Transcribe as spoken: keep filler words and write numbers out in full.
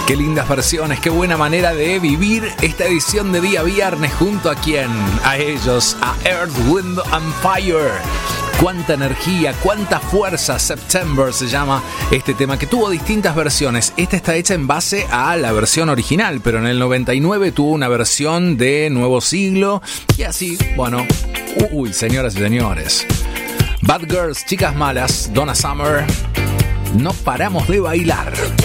Qué lindas versiones, qué buena manera de vivir esta edición de día viernes junto a quién, a ellos, a Earth, Wind and Fire. Cuánta energía, cuánta fuerza. September se llama este tema, que tuvo distintas versiones. Esta está hecha en base a la versión original, pero en el noventa y nueve tuvo una versión de Nuevo Siglo. Y así, bueno, uy, señoras y señores. Bad Girls, chicas malas, Donna Summer. No paramos de bailar.